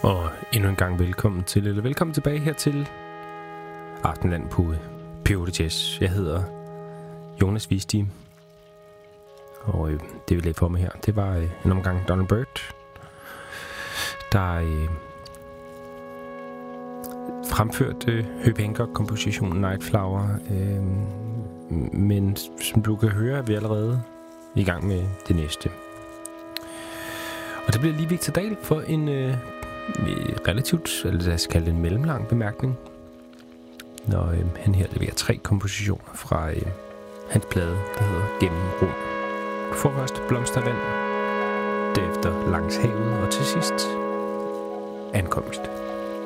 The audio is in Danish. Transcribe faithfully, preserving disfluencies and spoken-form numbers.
Og endnu en gang velkommen til, eller velkommen tilbage her til Aftenland på P otte Jazz. Jeg hedder Jonas Vistig, og øh, det vi lagde for mig her, det var øh, en omgang Donald Byrd, der øh, fremførte øh, Herbie Hancock-kompositionen Night Flower, øh, men som du kan høre, er vi allerede i gang med det næste. Og det bliver lige Victor Dahl for en øh, relativt, eller lad os kalde det en mellemlang bemærkning, når øh, han her leverer tre kompositioner fra øh, hans plade, der hedder Gennem Rum. Du får først Blomstervand, derefter Langs Havet, og til sidst Ankomst.